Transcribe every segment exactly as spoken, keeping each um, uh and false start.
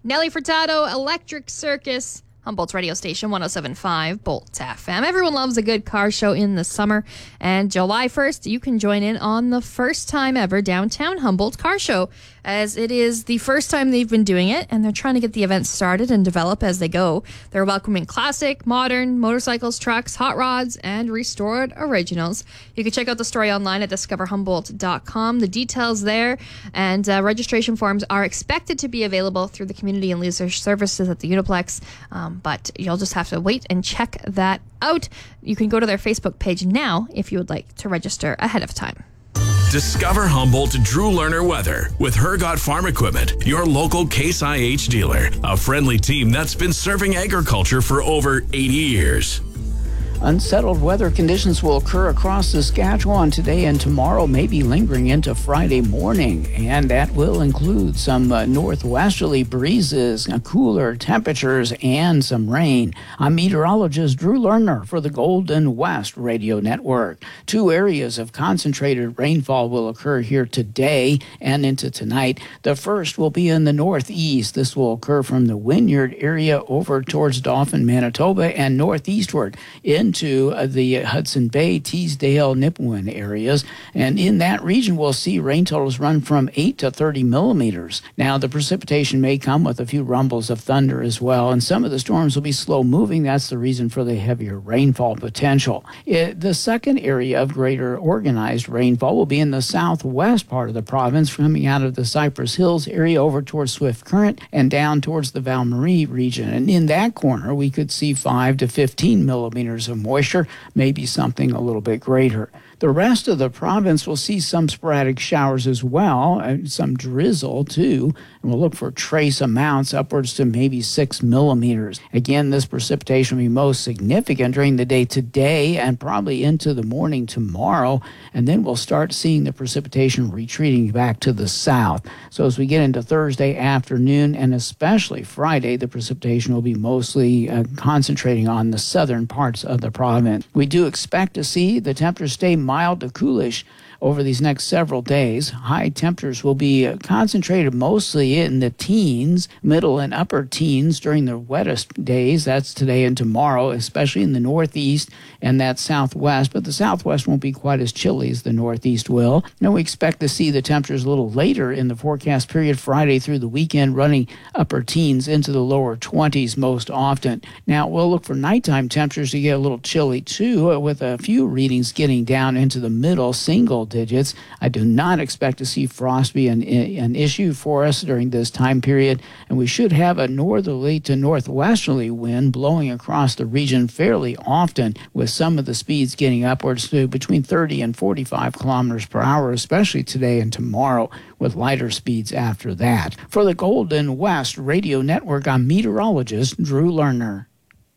Nelly Furtado, Electric Circus, Humboldt's radio station, one oh seven point five, Bolt F M. Everyone loves a good car show in the summer. And July first, you can join in on the first time ever downtown Humboldt car show, as it is the first time they've been doing it, and they're trying to get the event started and develop as they go. They're welcoming classic, modern, motorcycles, trucks, hot rods, and restored originals. You can check out the story online at discover humboldt dot com. The details there, and uh, registration forms are expected to be available through the Community and Leisure Services at the Uniplex, um, but you'll just have to wait and check that out. You can go to their Facebook page now if you would like to register ahead of time. Discover Humboldt Drew Lerner weather with Hergot Farm Equipment, your local Case I H dealer. A friendly team that's been serving agriculture for over eighty years. Unsettled weather conditions will occur across Saskatchewan today and tomorrow, maybe lingering into Friday morning. And that will include some uh, northwesterly breezes, uh, cooler temperatures, and some rain. I'm meteorologist Drew Lerner for the Golden West Radio Network. Two areas of concentrated rainfall will occur here today and into tonight. The first will be in the northeast. This will occur from the Wynyard area over towards Dauphin, Manitoba, and northeastward into the Hudson Bay, Teesdale, Nipawin areas. And in that region, we'll see rain totals run from eight to thirty millimeters. Now, the precipitation may come with a few rumbles of thunder as well, and some of the storms will be slow moving. That's the reason for the heavier rainfall potential. It, the second area of greater organized rainfall will be in the southwest part of the province, coming out of the Cypress Hills area over towards Swift Current and down towards the Val Marie region. And in that corner, we could see five to fifteen millimeters of moisture, maybe something a little bit greater. The rest of the province will see some sporadic showers as well, and some drizzle too, and we'll look for trace amounts upwards to maybe six millimeters. Again, this precipitation will be most significant during the day today and probably into the morning tomorrow, and then we'll start seeing the precipitation retreating back to the south. So as we get into Thursday afternoon and especially Friday, the precipitation will be mostly uh, concentrating on the southern parts of the province. We do expect to see the temperatures stay mild to coolish over these next several days. High temperatures will be concentrated mostly in the teens, middle and upper teens during the wettest days. That's today and tomorrow, especially in the northeast and that southwest. But the southwest won't be quite as chilly as the northeast will. Now we expect to see the temperatures a little later in the forecast period, Friday through the weekend, running upper teens into the lower twenties most often. Now we'll look for nighttime temperatures to get a little chilly too, with a few readings getting down into the middle single digits. I do not expect to see frost be an, an issue for us during this time period, and we should have a northerly to northwesterly wind blowing across the region fairly often, with some of the speeds getting upwards to between thirty and forty-five kilometers per hour, especially today and tomorrow, with lighter speeds after that. For the Golden West Radio Network, I'm meteorologist Drew Lerner.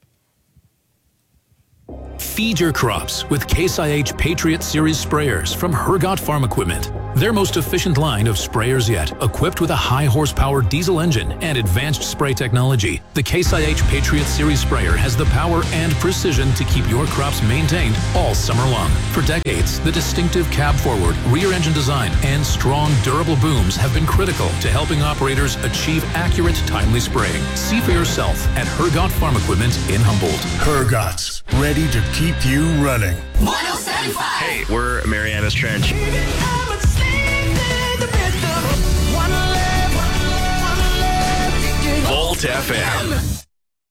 Feed your crops with Case I H Patriot Series sprayers from Hergot Farm Equipment. Their most efficient line of sprayers yet, equipped with a high horsepower diesel engine and advanced spray technology. The Case I H Patriot Series sprayer has the power and precision to keep your crops maintained all summer long. For decades, the distinctive cab-forward, rear-engine design and strong, durable booms have been critical to helping operators achieve accurate, timely spraying. See for yourself at Hergot Farm Equipment in Humboldt. Hergot's, ready to keep you running. one oh seven point five. Hey, we're Mariana's Trench. Bolt F M.